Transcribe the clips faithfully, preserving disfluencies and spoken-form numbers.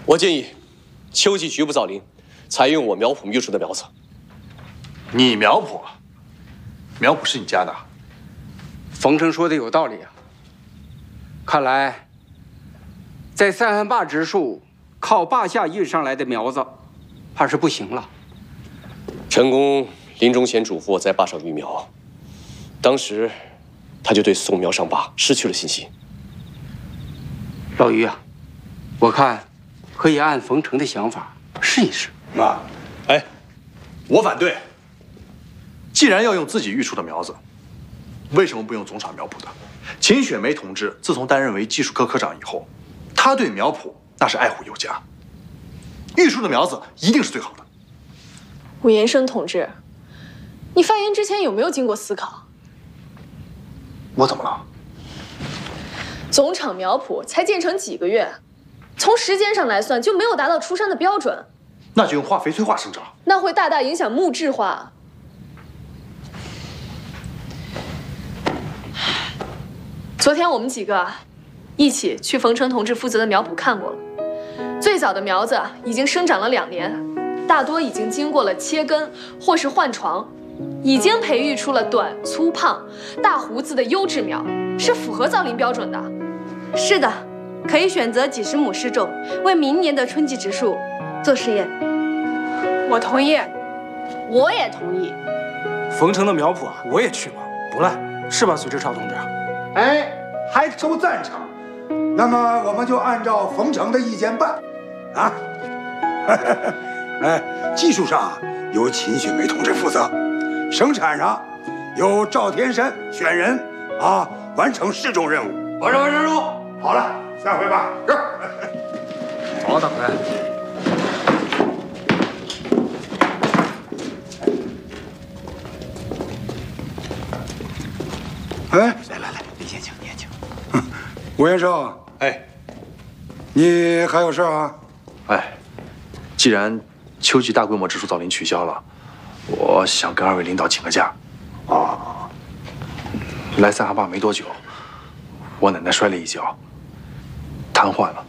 我建议，秋季局部造林，采用我苗圃育出的苗子。 你苗圃？苗圃是你家的？ 冯成说的有道理啊。看来，在三汉坝植树，靠坝下运上来的苗子，怕是不行了。 陈公临终前嘱咐我在坝上育苗，当时他就对送苗上坝失去了信心。 老于啊，我看可以按冯成的想法试一试。 妈，哎，我反对。既然要用自己育出的苗子，为什么不用总场苗圃的？秦雪梅同志自从担任为技术科科长以后，他对苗圃那是爱护有加，育出的苗子一定是最好的。 武延生同志，你发言之前有没有经过思考？ 我怎么了？ 总场苗圃才建成几个月，从时间上来算就没有达到出山的标准， 那就用化肥催化生长， 那会大大影响木质化。昨天我们几个一起去冯成同志负责的苗圃看过了，最早的苗子已经生长了两年，大多已经经过了切根或是换床，已经培育出了短粗胖、大胡子的优质苗，是符合造林标准的。 是的，可以选择几十亩试种，为明年的春季植树做试验。 我同意， 我也同意。 冯成的苗圃啊，我也去过，不赖，是吧，苏志超同志？ 哎，还抽赞成，那么我们就按照冯成的意见办，啊。哎，技术上由秦雪梅同志负责，生产上由赵天山选人啊，完成试种任务。完成完成任务。好了，散会吧。是。 好，大奎。 哎， 来来来，你先请，你先请。 吴先生， 哎， 你还有事啊？ 哎，既然秋季大规模植树造林取消了，我想跟二位领导请个假。啊，来三哈坝没多久，我奶奶摔了一跤，瘫痪了。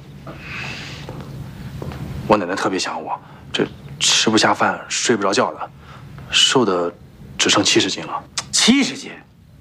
我奶奶特别想我，这吃不下饭，睡不着觉的，瘦的只剩七十斤了。 七十斤。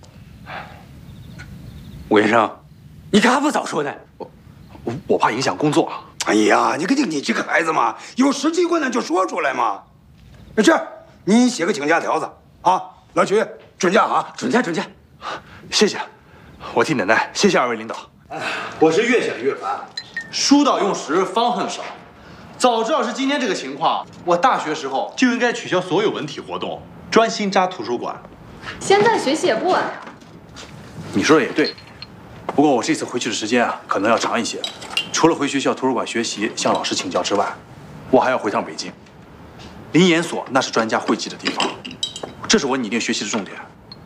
吴先生，你干不早说呢？ 我我我怕影响工作。 哎呀，你个你这个孩子嘛，有实际困难就说出来嘛。这样，你写个请假条子啊，老徐准假啊， 准假准假。 谢谢，我替奶奶谢谢二位领导。我是越想越烦，书到用时方恨少。早知道是今天这个情况，我大学时候就应该取消所有文体活动，专心扎图书馆。 现在学习也不晚呀。 你说的也对。不过我这次回去的时间啊，可能要长一些。除了回学校图书馆学习，向老师请教之外，我还要回趟北京。林研所那是专家汇集的地方，这是我拟定学习的重点。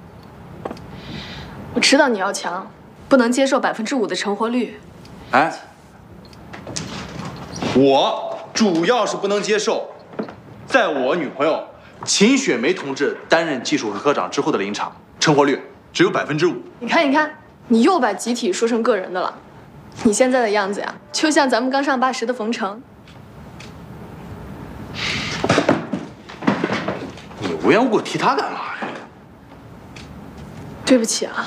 我知道你要强，不能接受百分之五的成活率。 哎，我主要是不能接受，在我女朋友秦雪梅同志担任技术科科长之后的林场，成活率只有百分之五。 你看，你看。你又把集体说成个人的了，你现在的样子呀，就像咱们刚上坝时的冯成。 你无缘无故提他干嘛呀？ 对不起啊，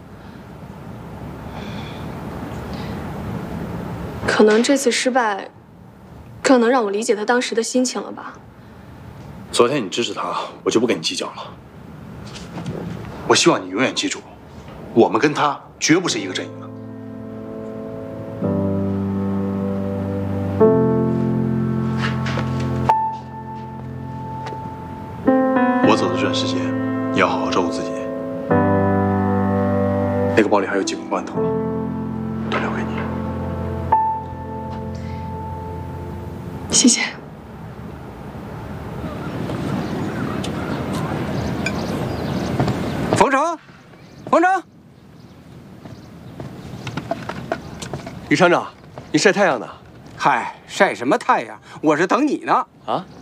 可能这次失败，更能让我理解他当时的心情了吧。 昨天你支持他，我就不跟你计较了。我希望你永远记住，我们跟他绝不是一个阵营的。我走的这段时间，你要好好照顾自己。那个包里还有几罐罐头，都留给你。 谢谢。 冯成，冯成。 于厂长，你晒太阳呢？ 嗨，晒什么太阳？我是等你呢。 啊？